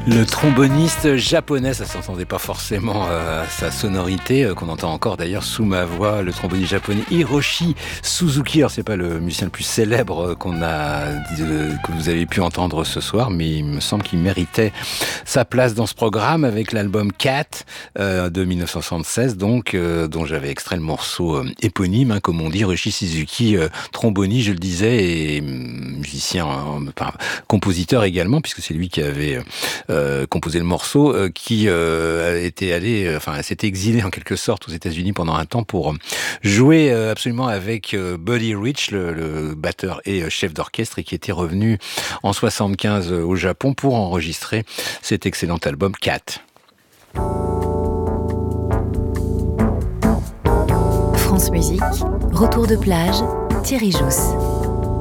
Le tromboniste japonais, ça s'entendait pas forcément à sa sonorité, qu'on entend encore d'ailleurs sous ma voix, le tromboniste japonais Hiroshi Suzuki. Alors c'est pas le musicien le plus célèbre que vous avez pu entendre ce soir, mais il me semble qu'il méritait sa place dans ce programme avec l'album Cat de 1976, donc dont j'avais extrait le morceau éponyme, comme on dit, Hiroshi Suzuki, tromboniste, je le disais, et musicien, compositeur également, puisque c'est lui qui avait composé le morceau, qui s'était exilé en quelque sorte aux États-Unis pendant un temps pour jouer absolument avec Buddy Rich, le batteur et chef d'orchestre, et qui était revenu en 75 au Japon pour enregistrer cet excellent album Cat. France Musique, retour de plage, Thierry Jousse.